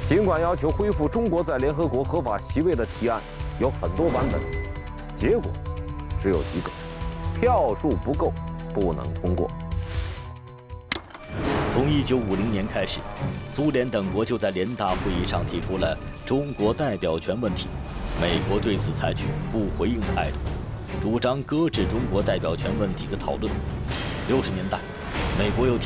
尽管要求恢复中国在联合国合法席位的提案有很多版本，结果只有一个：票数不够，不能通过。 从1950年开始，苏联等国就在联大会议上提出了中国代表权问题，美国对此采取不回应态度，主张搁置中国代表权问题的讨论。60年代，美国又提